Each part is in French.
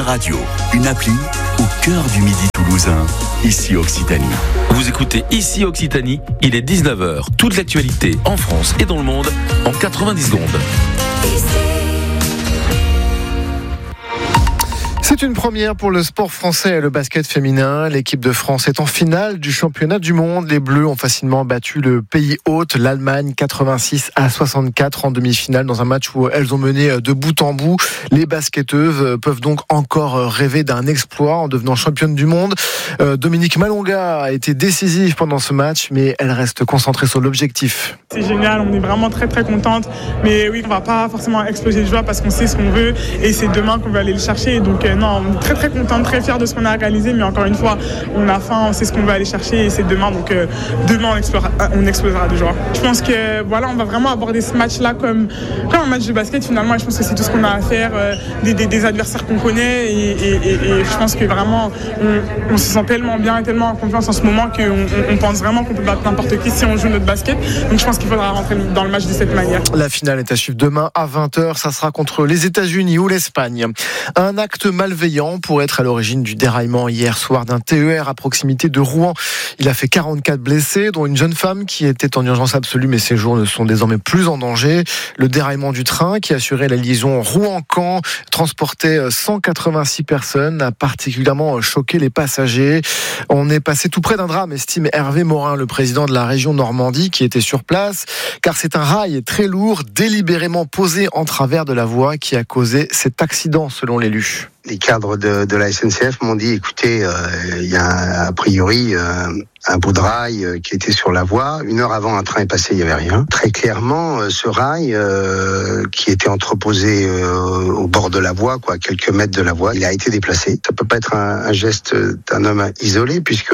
Radio, une appli au cœur du Midi toulousain, ici Occitanie. Vous écoutez ici Occitanie, il est 19h. Toute l'actualité en France et dans le monde en 90 secondes. C'est une première pour le sport français et le basket féminin. L'équipe de France est en finale du championnat du monde. Les Bleus ont facilement battu le pays hôte, l'Allemagne, 86-64 en demi-finale dans un match où elles ont mené de bout en bout. Les basketteuses peuvent donc encore rêver d'un exploit en devenant championne du monde. Dominique Malonga a été décisive pendant ce match, mais elle reste concentrée sur l'objectif. C'est génial, on est vraiment très très contente. Mais oui, on va pas forcément exploser de joie parce qu'on sait ce qu'on veut et c'est demain qu'on va aller le chercher. Donc non, on est très très contente, très fiers de ce qu'on a réalisé, mais encore une fois, on a faim, on sait ce qu'on va aller chercher et c'est demain. Donc demain on explosera de joie. Je pense que voilà, on va vraiment aborder ce match-là comme un match de basket finalement. Et je pense que c'est tout ce qu'on a à faire, des adversaires qu'on connaît et je pense que vraiment on se sent tellement bien et tellement en confiance en ce moment qu'on pense vraiment qu'on peut battre n'importe qui si on joue notre basket. Donc je pense qu'il faudra rentrer dans le match de cette manière. La finale est à suivre demain à 20h. Ça sera contre les États-Unis ou l'Espagne. Un acte malveillant pourrait être à l'origine du déraillement hier soir d'un TER à proximité de Rouen. Il a fait 44 blessés, dont une jeune femme qui était en urgence absolue, mais ses jours ne sont désormais plus en danger. Le déraillement du train qui assurait la liaison Rouen-Caen transportait 186 personnes, a particulièrement choqué les passagers. On est passé tout près d'un drame, estime Hervé Morin, le président de la région Normandie, qui était sur place, car c'est un rail très lourd, délibérément posé en travers de la voie qui a causé cet accident, selon l'élu. Les cadres de la SNCF m'ont dit, écoutez, il y a a priori un bout de rail qui était sur la voie. 1 heure avant, un train est passé, il n'y avait rien. Très clairement, ce rail qui était entreposé au bord de la voie, à quelques mètres de la voie, il a été déplacé. Ça peut pas être un geste d'un homme isolé, puisque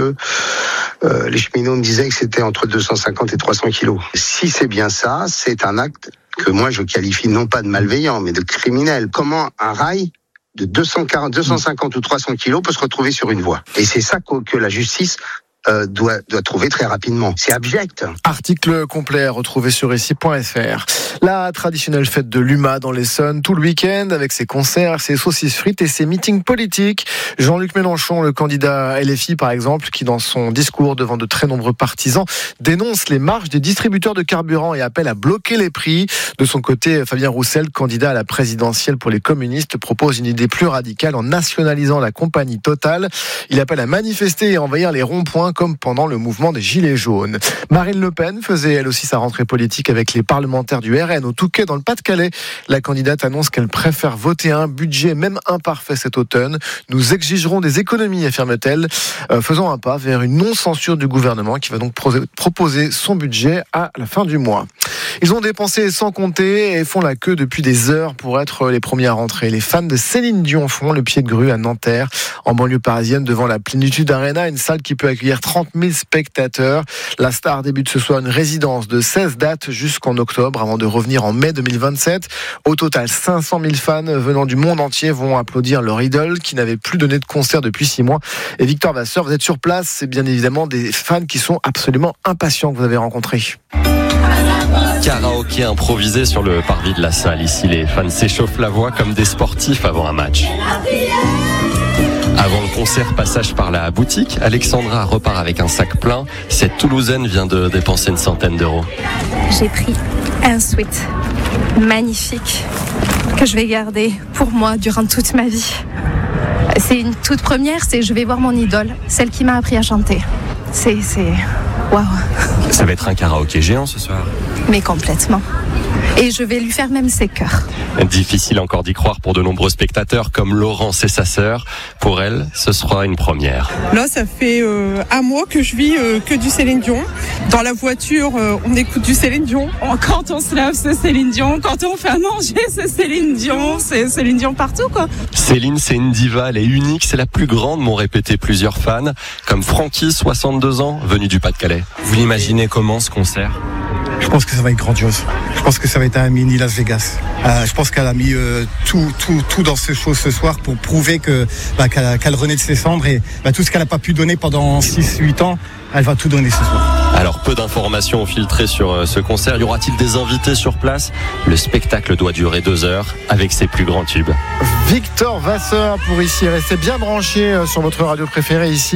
les cheminots me disaient que c'était entre 250 et 300 kilos. Si c'est bien ça, c'est un acte que moi je qualifie non pas de malveillant, mais de criminel. Comment un rail de 250 ou 300 kilos peut se retrouver sur une voie. Et c'est ça que la justice doit trouver très rapidement. C'est abject. Article complet retrouvé sur ici.fr. La traditionnelle fête de l'UMA dans l'Essonne tout le week-end avec ses concerts, ses saucisses frites et ses meetings politiques. Jean-Luc Mélenchon, le candidat LFI par exemple, qui dans son discours devant de très nombreux partisans dénonce les marges des distributeurs de carburant et appelle à bloquer les prix. De son côté, Fabien Roussel, candidat à la présidentielle pour les communistes, propose une idée plus radicale en nationalisant la compagnie Total. Il appelle à manifester et envahir les ronds-points comme pendant le mouvement des Gilets jaunes. Marine Le Pen faisait elle aussi sa rentrée politique avec les parlementaires du RN au Touquet dans le Pas-de-Calais. La candidate annonce qu'elle préfère voter un budget même imparfait cet automne. Nous exigerons des économies, affirme-t-elle, faisant un pas vers une non-censure du gouvernement qui va donc proposer son budget à la fin du mois. Ils ont dépensé sans compter et font la queue depuis des heures pour être les premiers à rentrer. Les fans de Céline Dion font le pied de grue à Nanterre, en banlieue parisienne, devant la Plénitude Arena, une salle qui peut accueillir 30 000 spectateurs. La star débute ce soir une résidence de 16 dates jusqu'en octobre avant de revenir en mai 2027. Au total, 500 000 fans venant du monde entier vont applaudir leur idole qui n'avait plus donné de concert depuis 6 mois. Et Victor Vasseur, vous êtes sur place, c'est bien évidemment des fans qui sont absolument impatients que vous avez rencontrés. Karaoké improvisé sur le parvis de la salle. Ici, les fans s'échauffent la voix comme des sportifs avant un match. Avant le concert, passage par la boutique, Alexandra repart avec un sac plein. Cette Toulousaine vient de dépenser une centaine d'euros. J'ai pris un sweat magnifique que je vais garder pour moi durant toute ma vie. C'est une toute première, je vais voir mon idole, celle qui m'a appris à chanter. C'est waouh. Ça va être un karaoké géant ce soir. Mais complètement. Et je vais lui faire même ses chœurs. Difficile encore d'y croire pour de nombreux spectateurs comme Laurence et sa sœur. Pour elle, ce sera une première. Là, ça fait un mois que je vis que du Céline Dion. Dans la voiture, on écoute du Céline Dion. Quand on se lave, c'est Céline Dion. Quand on fait à manger, c'est Céline Dion. C'est Céline Dion partout, quoi. Céline, c'est une diva, elle est unique, c'est la plus grande, m'ont répété plusieurs fans. Comme Francky, 62 ans, venu du Pas-de-Calais. Vous l'imaginez comment ce concert ? Je pense que ça va être grandiose. Je pense que ça va être un mini Las Vegas. Je pense qu'elle a mis tout dans ce show ce soir pour prouver qu'elle renaît de ses cendres et tout ce qu'elle n'a pas pu donner pendant 6-8 ans, elle va tout donner ce soir. Alors, peu d'informations ont filtré sur ce concert. Y aura-t-il des invités sur place ? Le spectacle doit durer 2 heures avec ses plus grands tubes. Victor Vasseur pour ici. Restez bien branchés sur votre radio préférée ici.